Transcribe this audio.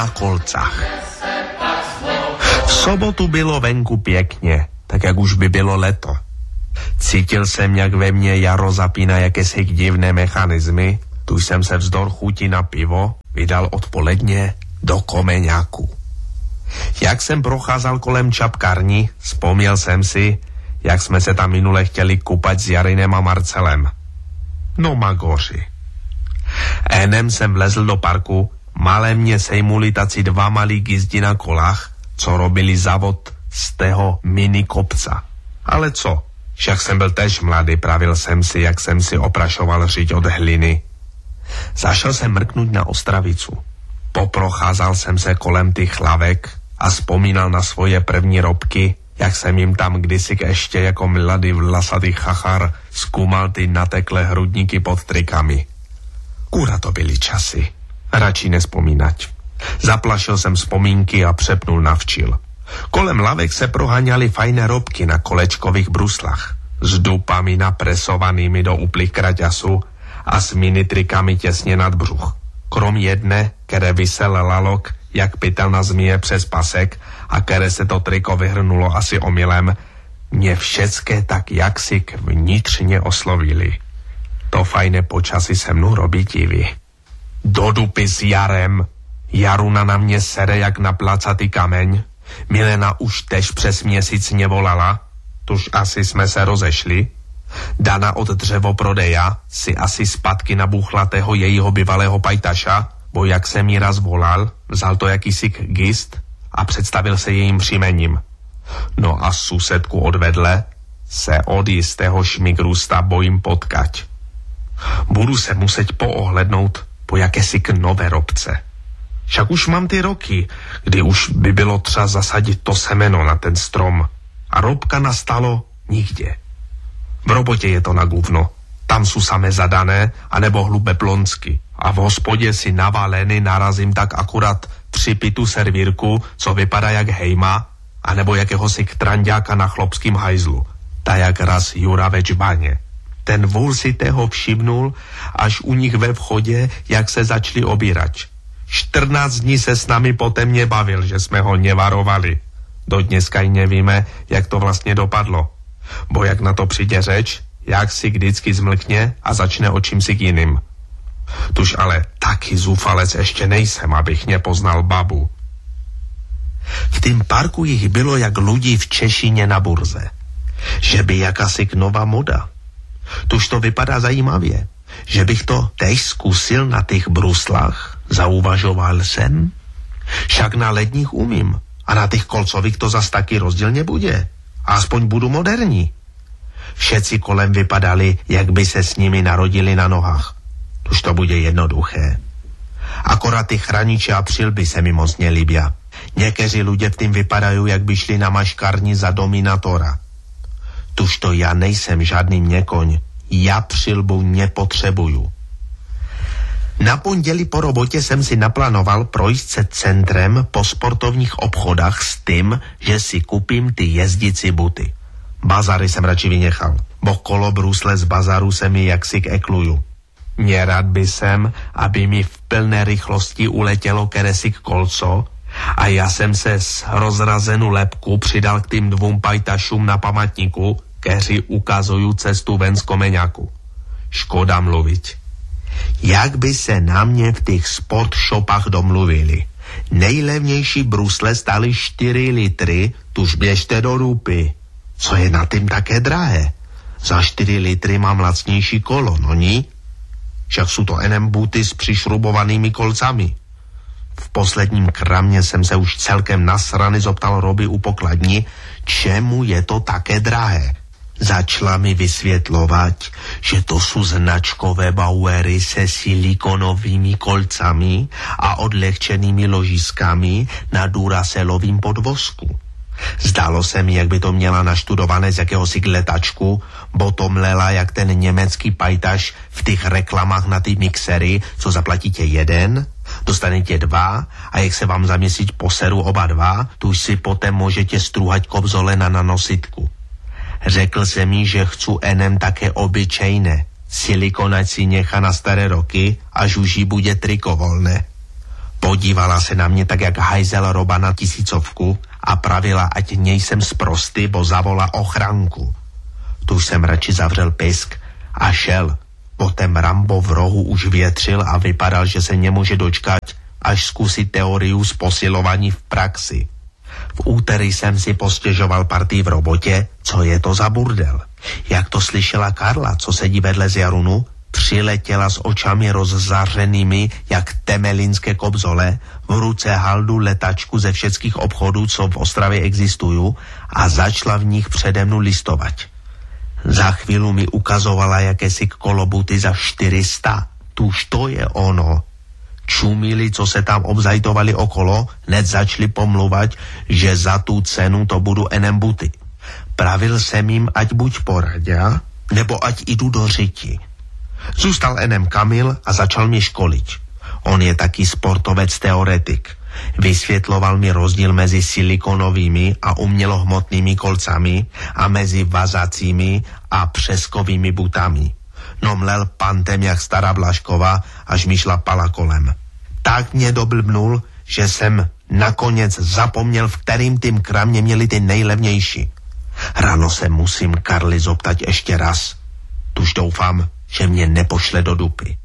na kolcach. V sobotu bylo venku pěkně, tak jak už by bylo leto. Cítil jsem, jak ve mně jaro zapíná jakési divné mechanismy, tu jsem se vzdor chuti na pivo vydal odpoledně do Komeňáku. Jak jsem procházel kolem čapkární, vzpomněl jsem si, jak jsme se tam minule chtěli kupat s Jarinem a Marcelem. No magoři. Enem jsem vlezl do parku, malé mě sejmuli taci dva malí gizdi na kolách, co robili závod z tého mini kopca. Ale co? Však jsem byl tež mladý, pravil jsem si, jak jsem si oprašoval řiď od hliny. Zašel jsem mrknout na Ostravicu. Poprocházel jsem se kolem těch lavek a vzpomínal na svoje první robky, jak jsem jim tam kdysi ještě jako mladý vlasatý chachar zkoumal ty nateklé hrudníky pod trikami. Kura to byly časy. Radši nespomínať. Zaplašil jsem vzpomínky a přepnul na včil. Kolem lavek se proháňaly fajné robky na kolečkových bruslách s dupami napresovanými do uplých kraťasů a s minitrikami těsně nad bruch. Krom jedné, které vysel lalok, jak pytel na zmije přes pasek a které se to triko vyhrnulo asi omylem, mě všecké tak jaksi vnitřně oslovili. To fajné počasí se mnou robí divy. Do dupy s Jarem. Jaruna na mě sere jak na placatý kameň. Milena už tež přes měsíc nevolala, tuž asi jsme se rozešli. Dana od dřevoprodeja si asi zpátky nabuchla tého jejího bývalého pajtaša, bo jak se mi raz volal, vzal to jakýsi gist a představil se jejím příjmením. No a susedku odvedle se od jistého šmigrusta bojím potkať. Budu se muset poohlednout po jakési nové robce. Však už mám ty roky, kdy už by bylo třeba zasadit to semeno na ten strom. A robka nastalo nikde. V robotě je to na guvno. Tam jsou samé zadané, anebo hlubé plonsky. A v hospodě si naválený narazím tak akurát 3 pitu servírku, co vypadá jak hejma, anebo jakéhosi ktranďáka na chlopským hajzlu. Ta jak raz Juraveč baně. Ten vůl si toho všimnul, až u nich ve vchodě, jak se začali obírač. 14 dní se s nami potemně bavil, že jsme ho nevarovali. Do dneska i nevíme, jak to vlastně dopadlo. Bo jak na to přijde řeč, jak si vždycky zmlkne a začne o čímsi jiným. Tuž ale taky zúfalec ještě nejsem, abych nepoznal babu. V tým parku jich bylo jak lidí v Češině na burze. Že by jakási nová moda. Tuž to vypadá zajímavě, že bych to tež zkusil na těch bruslách, zauvažoval jsem. Však na ledních umím a na těch kolcových to zas taky rozdíl nebude. Aspoň budu moderní. Všetci kolem vypadali, jak by se s nimi narodili na nohách. Tuž to bude jednoduché. Akorát ty chraniče a přilby se mi moc nelíbia. Někteří lidé v tým vypadají, jak by šli na maškarni za dominatora. Tuž to já nejsem žádný měkoň. Já přilbu nepotřebuju. Na pondělí po robotě jsem si naplánoval projít se centrem po sportovních obchodách s tím, že si kupím ty jezdící buty. Bazary jsem radši vynechal, bo kolo brusle z bazaru se mi jaksi ekluju. Nerad by jsem, aby mi v plné rychlosti uletělo keresik kolco a já jsem se z rozrazenou lepku přidal k tým 2 pajtašům na pamatníku, kteří ukazují cestu ven z Komeňáku. Škoda mluvit. Jak by se na mě v těch sportshopách domluvili. Nejlevnější brusle stály 4 litry, tuž běžte do Rupy. Co je na tím také drahé? Za 4 litry mám lacnější kolo, no ní? Však jsou to NM buty s přišrubovanými kolcami. V posledním kramě jsem se už celkem nasrany zoptal Roby u pokladní, čemu je to také drahé. Začala mi vysvětlovat, že to jsou značkové bauery se silikonovými kolcami a odlehčenými ložiskami na duracelovým podvozku. Zdalo se mi, jak by to měla naštudované z jakéhosi letačku, bo to mlela jak ten německý pajtaš v těch reklamách na ty mixery, co zaplatíte 1, dostanete 2 a jak se vám za měsíc poseru oba 2, tu si potom můžete struhať kobzole na nanositku. Řekl se mi, že chcu NM také obyčejné. Silikon ať si nechá na staré roky, až už jí bude triko volné. Podívala se na mě tak, jak hajzel roba na 1000 a pravila, ať nejsem sprostý, bo zavolá ochranku. Tu jsem radši zavřel pisk a šel. Potem Rambo v rohu už větřil a vypadal, že se nemůže dočkat, až zkusit teoriu z posilování v praxi. V úterý jsem si postěžoval partii v robotě, co je to za burdel. Jak to slyšela Karla, co sedí vedle z Jarunu, přiletěla s očami rozzařenými, jak temelinské kobzole, v ruce haldu letačku ze všeckých obchodů, co v Ostravě existují, a začala v nich přede mnou listovat. Za chvíli mi ukazovala jakési kolobuty za 400. Tuž to je ono. Čumili, co se tam obzajtovali okolo, hned začali pomluvat, že za tu cenu to budu enem buty. Pravil jsem jim, ať buď poradia, nebo ať jdu do řiti. Zůstal enem Kamil a začal mě školit. On je taky sportovec teoretik. Vysvětloval mi rozdíl mezi silikonovými a umělohmotnými kolcami a mezi vazacími a přeskovými butami. No mlel pantem jak stará Blažkova, až mi šlapala kolem. Tak mě doblbnul, že jsem nakonec zapomněl, v kterým tým kramě měli ty nejlevnější. Ráno se musím Karli zoptat ještě raz. Tuž doufám, že mě nepošle do dupy.